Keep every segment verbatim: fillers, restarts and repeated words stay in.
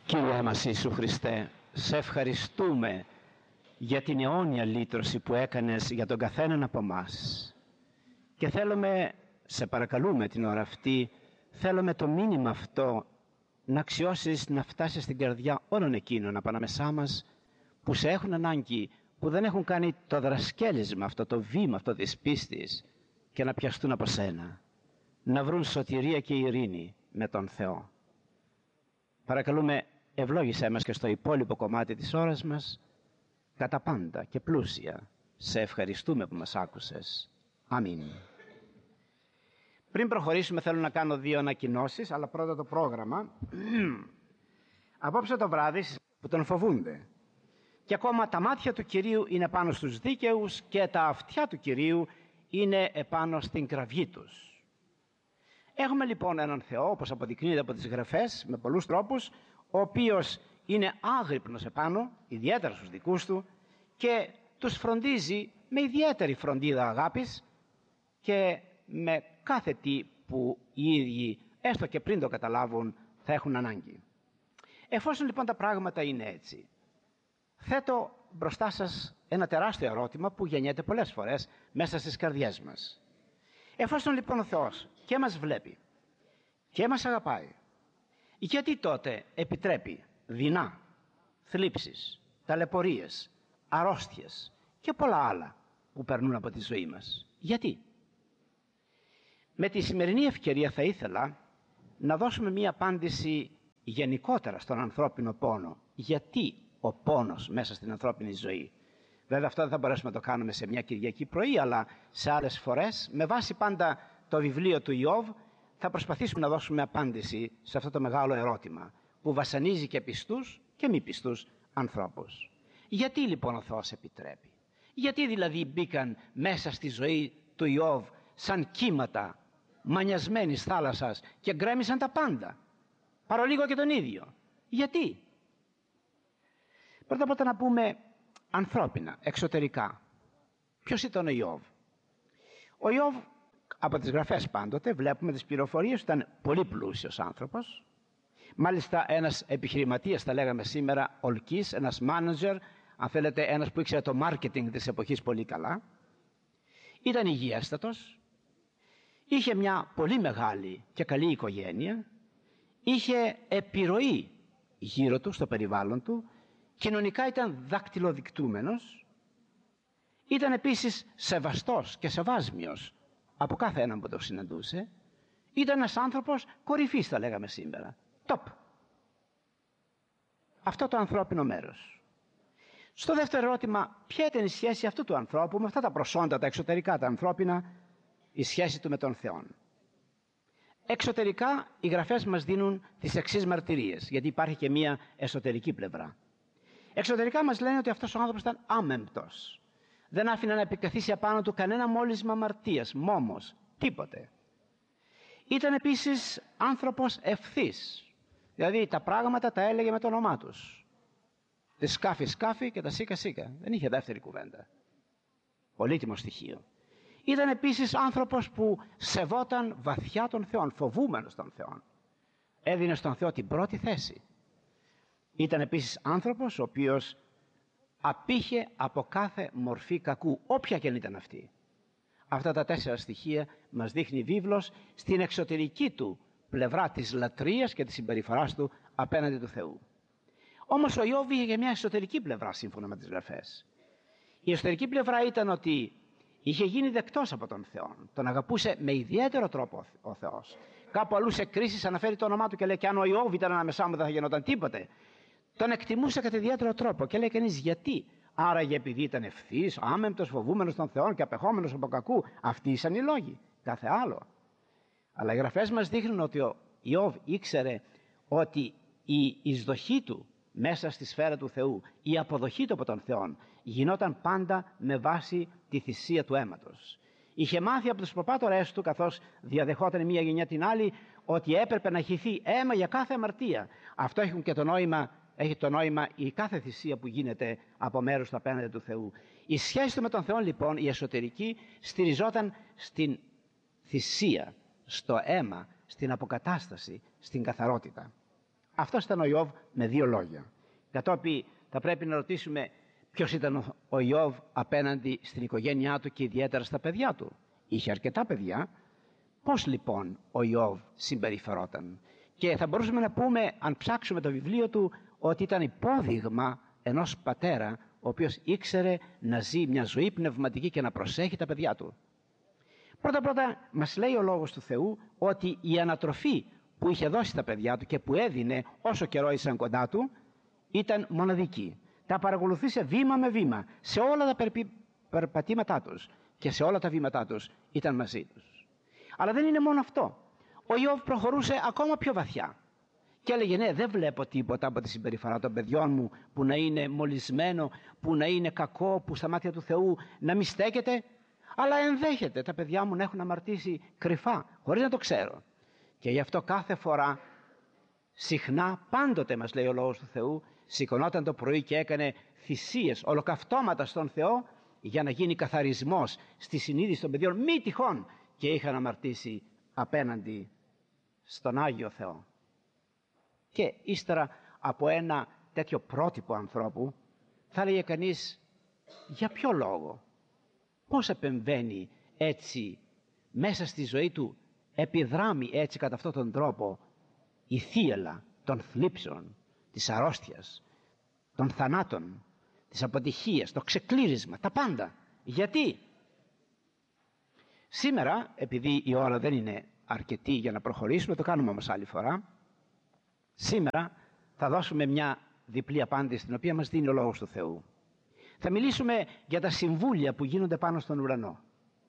Κύριε μας Ιησού Χριστέ, σε ευχαριστούμε για την αιώνια λύτρωση που έκανες για τον καθέναν από μας. Και θέλουμε, σε παρακαλούμε την ώρα αυτή, θέλουμε το μήνυμα αυτό να αξιώσεις να φτάσει στην καρδιά όλων εκείνων από ανάμεσά μας που σε έχουν ανάγκη, που δεν έχουν κάνει το δρασκέλισμα αυτό, το βήμα αυτό της πίστης και να πιαστούν από σένα, να βρουν σωτηρία και ειρήνη με τον Θεό. Παρακαλούμε, ευλόγησέ μας και στο υπόλοιπο κομμάτι της ώρας μας, κατά πάντα και πλούσια. Σε ευχαριστούμε που μας άκουσες. Αμήν. Πριν προχωρήσουμε θέλω να κάνω δύο ανακοινώσεις, αλλά πρώτα το πρόγραμμα. Απόψε το βράδυ που τον φοβούνται. Και ακόμα τα μάτια του Κυρίου είναι πάνω στους δίκαιους και τα αυτιά του Κυρίου είναι επάνω στην κραυγή τους. Έχουμε λοιπόν έναν Θεό, όπως αποδεικνύεται από τις Γραφές, με πολλούς τρόπους, ο οποίος είναι άγρυπνος επάνω, ιδιαίτερα στους δικούς του, και τους φροντίζει με ιδιαίτερη φροντίδα αγάπης και με κάθε τι που οι ίδιοι, έστω και πριν το καταλάβουν, θα έχουν ανάγκη. Εφόσον λοιπόν τα πράγματα είναι έτσι, θέτω μπροστά σας ένα τεράστιο ερώτημα που γεννιέται πολλές φορές μέσα στις καρδιές μας. Εφόσον λοιπόν ο Θεός και μας βλέπει και μας αγαπάει, γιατί τότε επιτρέπει δεινά, θλίψεις, ταλαιπωρίες, αρρώστιες και πολλά άλλα που περνούν από τη ζωή μας? Γιατί? Με τη σημερινή ευκαιρία θα ήθελα να δώσουμε μία απάντηση γενικότερα στον ανθρώπινο πόνο. Γιατί ο πόνος μέσα στην ανθρώπινη ζωή? Βέβαια αυτό δεν θα μπορέσουμε να το κάνουμε σε μια Κυριακή πρωί, αλλά σε άλλες φορές, με βάση πάντα το βιβλίο του Ιώβ, θα προσπαθήσουμε να δώσουμε απάντηση σε αυτό το μεγάλο ερώτημα που βασανίζει και πιστούς και μη πιστούς ανθρώπους. Γιατί λοιπόν ο Θεός επιτρέπει? Γιατί δηλαδή μπήκαν μέσα στη ζωή του Ιώβ σαν κύματα μανιασμένης θάλασσας και γκρέμισαν τα πάντα, παρολίγο και τον ίδιο? Γιατί? Πρώτα απ' όλα να πούμε ανθρώπινα, εξωτερικά. Ποιος ήταν ο Ιώβ? Ο Ιώβ, από τις Γραφές πάντοτε βλέπουμε τις πληροφορίες, ήταν πολύ πλούσιος άνθρωπος. Μάλιστα ένας επιχειρηματίας, θα λέγαμε σήμερα, ολκής, ένας μάνατζερ, αν θέλετε ένας που ήξερε το μάρκετινγκ της εποχής πολύ καλά. Ήταν υγιέστατος, είχε μια πολύ μεγάλη και καλή οικογένεια, είχε επιρροή γύρω του, στο περιβάλλον του, κοινωνικά ήταν δακτυλοδεικτούμενος, ήταν επίσης σεβαστός και σεβάσμιος από κάθε έναν που το συναντούσε, ήταν ένας άνθρωπος κορυφής, θα λέγαμε σήμερα, top. Αυτό το ανθρώπινο μέρος. Στο δεύτερο ερώτημα, ποια ήταν η σχέση αυτού του ανθρώπου με αυτά τα προσόντα, τα εξωτερικά, τα ανθρώπινα, η σχέση του με τον Θεό? Εξωτερικά οι Γραφές μας δίνουν τις εξής μαρτυρίες, γιατί υπάρχει και μία εσωτερική πλευρά. Εξωτερικά μας λένε ότι αυτός ο άνθρωπος ήταν άμεμπτος. Δεν άφηνε να επικαθίσει απάνω του κανένα μόλισμα αμαρτίας, μόμος, τίποτε. Ήταν επίσης άνθρωπος ευθύς. Δηλαδή τα πράγματα τα έλεγε με το όνομά τους. Τη σκάφη σκάφη και τα σίκα σίκα. Δεν είχε δεύτερη κουβέντα. Πολύτιμο στοιχείο. Ήταν επίσης άνθρωπος που σεβόταν βαθιά τον Θεό, φοβούμενος τον Θεό. Έδινε στον Θεό την πρώτη θέση. Ήταν επίσης άνθρωπος ο οποίος απήχε από κάθε μορφή κακού, όποια και αν ήταν αυτή. Αυτά τα τέσσερα στοιχεία μας δείχνει η βίβλος στην εξωτερική του πλευρά της λατρείας και της συμπεριφοράς του απέναντι του Θεού. Όμως ο Ιώβ είχε και μια εσωτερική πλευρά σύμφωνα με τις Γραφές. Η εσωτερική πλευρά ήταν ότι είχε γίνει δεκτός από τον Θεό. Τον αγαπούσε με ιδιαίτερο τρόπο ο Θεός. Κάπου αλλού σε κρίσεις αναφέρει το όνομά του και λέει: και αν ο Ιώβ ήταν ανάμεσά μου δεν θα γινόταν τίποτε. Τον εκτιμούσε κατά ιδιαίτερο τρόπο και λέει κανείς γιατί? Άραγε επειδή ήταν ευθύς, άμεμπτος, φοβούμενος των Θεών και απεχόμενος από κακού? Αυτοί ήσαν οι λόγοι, κάθε άλλο. Αλλά οι Γραφές μας δείχνουν ότι ο Ιώβ ήξερε ότι η εισδοχή του μέσα στη σφαίρα του Θεού, η αποδοχή του από τον Θεό, γινόταν πάντα με βάση τη θυσία του αίματος. Είχε μάθει από τους προπάτορές του, καθώς διαδεχόταν μία γενιά την άλλη, ότι έπρεπε να χυθεί αίμα για κάθε αμαρτία. Αυτό έχει και το νόημα, έχει το νόημα η κάθε θυσία που γίνεται από μέρους του απέναντι του Θεού. Η σχέση του με τον Θεό λοιπόν, η εσωτερική, στηριζόταν στην θυσία, στο αίμα, στην αποκατάσταση, στην καθαρότητα. Αυτός ήταν ο Ιώβ με δύο λόγια. Κατόπιν θα πρέπει να ρωτήσουμε ποιος ήταν ο Ιώβ απέναντι στην οικογένειά του και ιδιαίτερα στα παιδιά του. Είχε αρκετά παιδιά. Πώς λοιπόν ο Ιώβ συμπεριφερόταν? Και θα μπορούσαμε να πούμε, αν ψάξουμε το βιβλίο του, ότι ήταν υπόδειγμα ενός πατέρα ο οποίος ήξερε να ζει μια ζωή πνευματική και να προσέχει τα παιδιά του. Πρώτα πρώτα μας λέει ο Λόγος του Θεού ότι η ανατροφή που είχε δώσει τα παιδιά του και που έδινε όσο καιρό ήσαν κοντά του ήταν μοναδική. Τα παρακολουθήσε βήμα με βήμα σε όλα τα περπι... περπατήματά τους και σε όλα τα βήματά τους ήταν μαζί τους. Αλλά δεν είναι μόνο αυτό. Ο Ιώβ προχωρούσε ακόμα πιο βαθιά και έλεγε ναι, δεν βλέπω τίποτα από τη συμπεριφορά των παιδιών μου που να είναι μολυσμένο, που να είναι κακό, που στα μάτια του Θεού να μη στέκεται, αλλά ενδέχεται τα παιδιά μου να έχουν αμαρτήσει κρυφά χωρίς να το ξέρω. Και γι' αυτό κάθε φορά, συχνά, πάντοτε μας λέει ο Λόγος του Θεού, σηκωνόταν το πρωί και έκανε θυσίες, ολοκαυτώματα στον Θεό για να γίνει καθαρισμός στη συνείδηση των παιδιών, μη τυχόν και είχαν αμαρτήσει απέναντι στον Άγιο Θεό. Και ύστερα από ένα τέτοιο πρότυπο ανθρώπου θα έλεγε κανείς, για ποιο λόγο, πώς επεμβαίνει έτσι μέσα στη ζωή του, επιδράμει έτσι κατά αυτόν τον τρόπο η θύελλα των θλίψεων, της αρρώστιας, των θανάτων, της αποτυχίας, το ξεκλήρισμα, τα πάντα. Γιατί? Σήμερα, επειδή η ώρα δεν είναι αρκετή για να προχωρήσουμε, το κάνουμε όμως άλλη φορά, σήμερα θα δώσουμε μια διπλή απάντηση την οποία μας δίνει ο Λόγος του Θεού. Θα μιλήσουμε για τα συμβούλια που γίνονται πάνω στον ουρανό.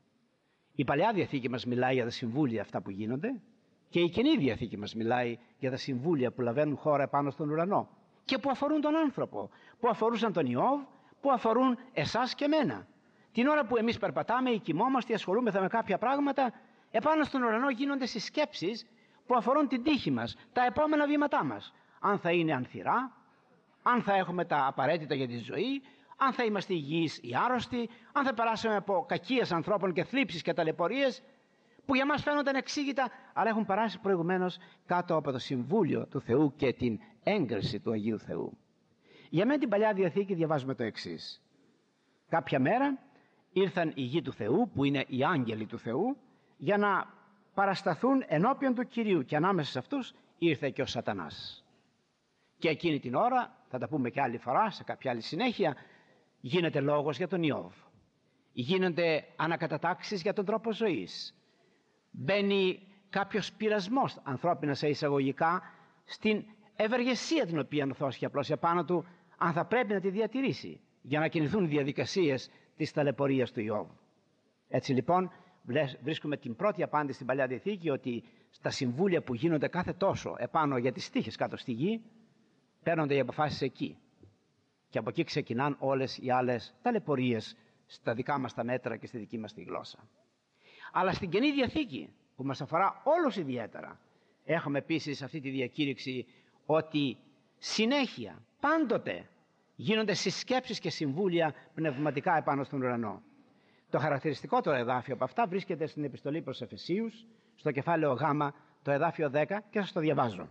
Η Παλαιά Διαθήκη μας μιλάει για τα συμβούλια αυτά που γίνονται και η Καινή Διαθήκη μας μιλάει για τα συμβούλια που λαβαίνουν χώρα πάνω στον ουρανό και που αφορούν τον άνθρωπο, που αφορούσαν τον Ιώβ, που αφορούν εσάς και μένα. Την ώρα που εμείς περπατάμε ή κοιμόμαστε ή ασχολούμεθα με κάποια πράγματα, επάνω στον ουρανό γίνονται συσκέψεις που αφορούν την τύχη μας, τα επόμενα βήματά μας. Αν θα είναι ανθυρά, αν θα έχουμε τα απαραίτητα για τη ζωή, αν θα είμαστε υγιείς ή άρρωστοι, αν θα περάσουμε από κακίες ανθρώπων και θλίψεις και ταλαιπωρίες που για μας φαίνονταν εξήγητα, αλλά έχουν περάσει προηγουμένως κάτω από το Συμβούλιο του Θεού και την έγκριση του Αγίου Θεού. Για μένα την Παλιά Διαθήκη διαβάζουμε το εξής. Κάποια μέρα ήρθαν οι γη του Θεού, που είναι οι άγγελοι του Θεού, για να παρασταθούν ενώπιον του Κυρίου και ανάμεσα σε αυτούς ήρθε και ο Σατανάς. Και εκείνη την ώρα, θα τα πούμε και άλλη φορά, σε κάποια άλλη συνέχεια, γίνεται λόγος για τον Ιώβ. Γίνονται ανακατατάξεις για τον τρόπο ζωής. Μπαίνει κάποιος πειρασμός ανθρώπινα σε εισαγωγικά στην ευεργεσία την οποία ο Θεός έχει απλώσει επάνω του, αν θα πρέπει να τη διατηρήσει για να κινηθούν οι διαδικασίες της ταλαιπωρίας του Ιώβ. Έτσι λοιπόν βρίσκουμε την πρώτη απάντηση στην Παλιά Διαθήκη, ότι στα συμβούλια που γίνονται κάθε τόσο επάνω για τις τύχες κάτω στη γη, παίρνονται οι αποφάσεις εκεί. Και από εκεί ξεκινάν όλες οι άλλες ταλαιπωρίες στα δικά μας τα μέτρα και στη δική μας τη γλώσσα. Αλλά στην Καινή Διαθήκη, που μας αφορά όλους ιδιαίτερα, έχουμε επίσης αυτή τη διακήρυξη ότι συνέχεια, πάντοτε, γίνονται συσκέψεις και συμβούλια πνευματικά επάνω στον ουρανό. Το χαρακτηριστικότερο εδάφιο από αυτά βρίσκεται στην επιστολή προς Εφεσίους, στο κεφάλαιο Γ, το εδάφιο δέκα, και σας το διαβάζω.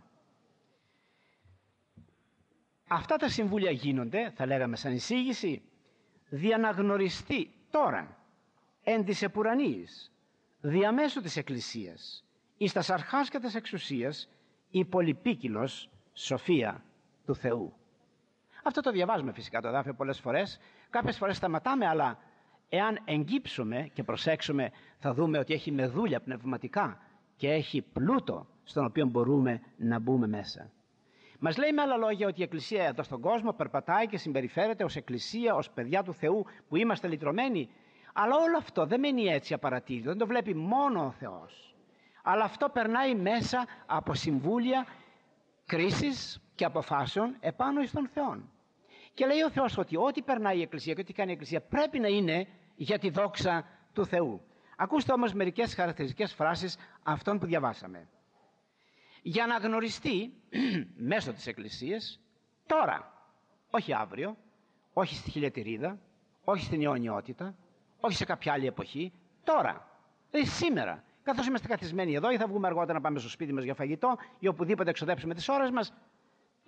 Αυτά τα συμβούλια γίνονται, θα λέγαμε σαν εισήγηση, διαναγνωριστεί τώρα εν της επουρανίης, διαμέσου της Εκκλησίας, εις τας αρχάς και τας εξουσίας, η πολυπίκυλος σοφία του Θεού. Αυτό το διαβάζουμε φυσικά το εδάφιο πολλές φορές, κάποιες φορές σταματάμε, αλλά εάν εγκύψουμε και προσέξουμε θα δούμε ότι έχει μεδούλια πνευματικά και έχει πλούτο στον οποίο μπορούμε να μπούμε μέσα. Μας λέει με άλλα λόγια ότι η Εκκλησία εδώ στον κόσμο περπατάει και συμπεριφέρεται ως Εκκλησία, ως παιδιά του Θεού που είμαστε λυτρωμένοι, αλλά όλο αυτό δεν μένει έτσι απαρατήρητο, δεν το βλέπει μόνο ο Θεός. Αλλά αυτό περνάει μέσα από συμβούλια, κρίσεις και αποφάσεων επάνω εις τον Θεό. Και λέει ο Θεός ότι ό,τι περνάει η Εκκλησία και ό,τι κάνει η Εκκλησία πρέπει να είναι για τη δόξα του Θεού. Ακούστε όμως μερικές χαρακτηριστικές φράσεις αυτών που διαβάσαμε. Για να γνωριστεί μέσω της Εκκλησίας τώρα, όχι αύριο, όχι στη χιλιατηρίδα, όχι στην αιωνιότητα, όχι σε κάποια άλλη εποχή, τώρα, δηλαδή σήμερα, καθώς είμαστε καθισμένοι εδώ ή θα βγούμε αργότερα να πάμε στο σπίτι μας για φαγητό ή οπουδήποτε εξοδέψουμε τις ώρες μας,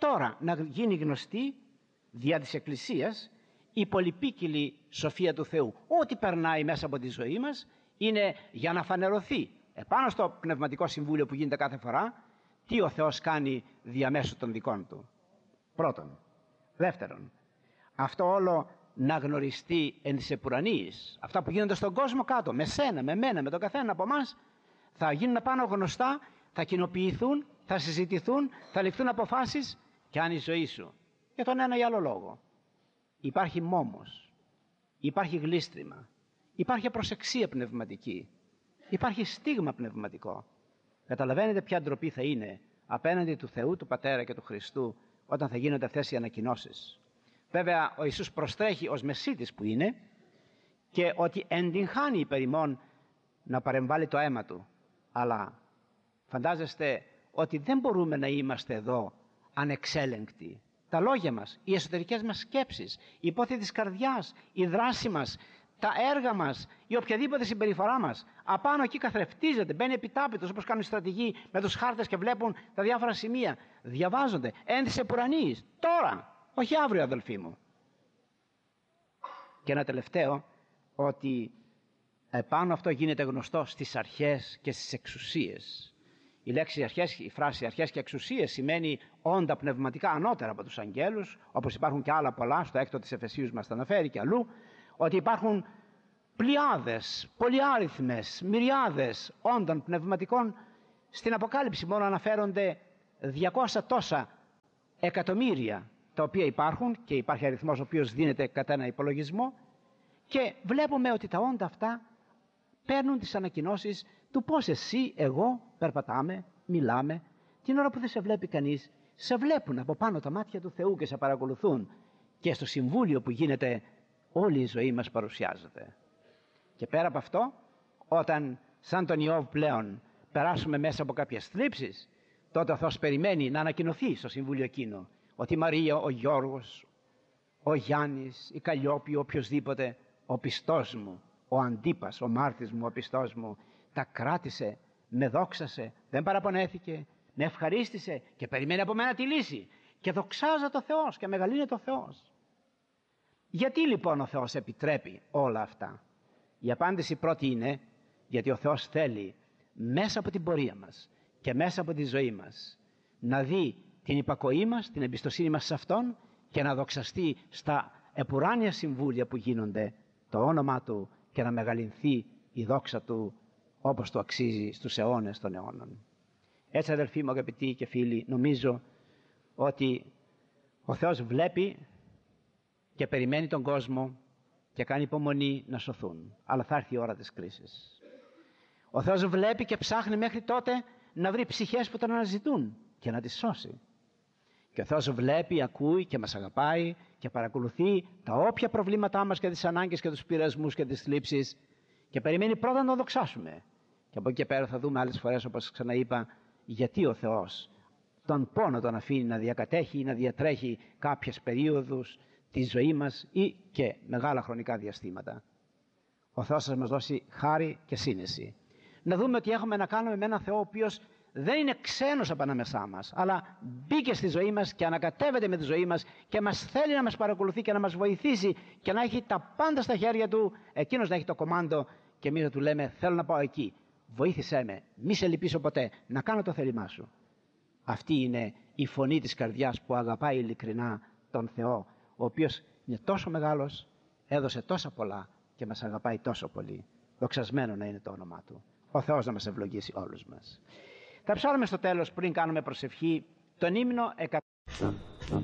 τώρα να γίνει γνωστή δια της Εκκλησίας η πολυπίκυλη σοφία του Θεού. Ό,τι περνάει μέσα από τη ζωή μας είναι για να φανερωθεί επάνω στο πνευματικό συμβούλιο που γίνεται κάθε φορά τι ο Θεός κάνει διαμέσου των δικών του. Πρώτον. Δεύτερον, αυτό όλο να γνωριστεί εν της επουρανίης. Αυτά που γίνονται στον κόσμο κάτω, με σένα, με μένα, με τον καθένα από εμάς, θα γίνουν πάνω γνωστά, θα κοινοποιηθούν, θα συζητηθούν, θα ληφθούν αποφάσεις και αν η ζωή σου. Για τον ένα ή άλλο λόγο. Υπάρχει μόμος, υπάρχει γλίστριμα, υπάρχει προσεξία πνευματική, υπάρχει στίγμα πνευματικό. Καταλαβαίνετε ποια ντροπή θα είναι απέναντι του Θεού, του Πατέρα και του Χριστού όταν θα γίνονται αυτές οι ανακοινώσεις. Βέβαια ο Ιησούς προστρέχει ως Μεσίτης που είναι και ότι εντυγχάνει υπέρ ημών να παρεμβάλλει το αίμα του. Αλλά φαντάζεστε ότι δεν μπορούμε να είμαστε εδώ ανεξέλεγκτοι. Τα λόγια μας, οι εσωτερικές μας σκέψεις, η υπόθεση της καρδιάς, η δράση μας, τα έργα μας, η οποιαδήποτε συμπεριφορά μας, απάνω εκεί καθρεφτίζεται, μπαίνει επιτάπητος όπως κάνουν οι στρατηγοί με τους χάρτες και βλέπουν τα διάφορα σημεία. Διαβάζονται, εν της επουρανίης, τώρα, όχι αύριο αδελφοί μου. Και ένα τελευταίο, ότι επάνω αυτό γίνεται γνωστό στις αρχές και στις εξουσίες. Η λέξη αρχές, η φράση αρχές και εξουσίες σημαίνει όντα πνευματικά ανώτερα από τους αγγέλους, όπως υπάρχουν και άλλα πολλά, στο έκτο της Εφεσίους μας τα αναφέρει και αλλού, ότι υπάρχουν πλειάδες, πολυάριθμες, μυριάδες όντων πνευματικών. Στην Αποκάλυψη μόνο αναφέρονται διακόσια τόσα εκατομμύρια τα οποία υπάρχουν και υπάρχει αριθμός ο οποίος δίνεται κατά ένα υπολογισμό και βλέπουμε ότι τα όντα αυτά παίρνουν τις ανακοινώσεις του πώς εσύ, εγώ περπατάμε, μιλάμε. Την ώρα που δεν σε βλέπει κανείς, σε βλέπουν από πάνω τα μάτια του Θεού και σε παρακολουθούν και στο συμβούλιο που γίνεται όλη η ζωή μας παρουσιάζεται. Και πέρα από αυτό, όταν σαν τον Ιώβ πλέον περάσουμε μέσα από κάποιες θλίψεις, τότε ο Θεός περιμένει να ανακοινωθεί στο συμβούλιο εκείνο ότι η Μαρία, ο Γιώργος, ο Γιάννης, η Καλλιόπη, οποιοσδήποτε, ο πιστός μου, ο Αντίπας, ο μάρτης μου, ο πιστός μου, τα κράτησε, με δόξασε, δεν παραπονέθηκε, με ευχαρίστησε και περιμένει από μένα τη λύση. Και δοξάζα το Θεός και μεγαλύνεται ο Θεός. Γιατί λοιπόν ο Θεός επιτρέπει όλα αυτά? Η απάντηση πρώτη είναι γιατί ο Θεός θέλει μέσα από την πορεία μας και μέσα από τη ζωή μας να δει την υπακοή μας, την εμπιστοσύνη μας σε Αυτόν και να δοξαστεί στα επουράνια συμβούλια που γίνονται το όνομα Του και να μεγαλυνθεί η δόξα Του όπως το αξίζει στους αιώνες των αιώνων. Έτσι αδελφοί μου, αγαπητοί και φίλοι, νομίζω ότι ο Θεός βλέπει και περιμένει τον κόσμο και κάνει υπομονή να σωθούν. Αλλά θα έρθει η ώρα της κρίσης. Ο Θεός βλέπει και ψάχνει μέχρι τότε να βρει ψυχές που τον αναζητούν και να τις σώσει. Και ο Θεός βλέπει, ακούει και μας αγαπάει και παρακολουθεί τα όποια προβλήματά μας και τις ανάγκες και τους πειρασμούς και τις θλίψεις και περιμένει πρώτα να τον δοξάσουμε. Και από εκεί και πέρα θα δούμε άλλες φορές, όπως ξαναείπα, γιατί ο Θεός τον πόνο τον αφήνει να διακατέχει ή να διατρέχει κάποιες περίοδους τη ζωή μας ή και μεγάλα χρονικά διαστήματα. Ο Θεός θα μας δώσει χάρη και σύνεση. Να δούμε ότι έχουμε να κάνουμε με έναν Θεό ο οποίος δεν είναι ξένος από ανάμεσά μας, αλλά μπήκε στη ζωή μας και ανακατεύεται με τη ζωή μας και μας θέλει να μας παρακολουθεί και να μας βοηθήσει και να έχει τα πάντα στα χέρια Του, εκείνος να έχει το κομάντο και εμείς να Του λέμε θέλω να πάω εκεί, βοήθησέ με, μη σε λυπήσω ποτέ, να κάνω το θέλημά Σου. Αυτή είναι η φωνή της καρδιάς που αγαπάει ειλικρινά τον Θεό, ο οποίος είναι τόσο μεγάλος, έδωσε τόσα πολλά και μας αγαπάει τόσο πολύ. Δοξασμένο να είναι το όνομά Του. Ο Θεός να μας ευλογήσει όλους μας. Θα ψάλουμε στο τέλος, πριν κάνουμε προσευχή, τον ύμνο εκατό.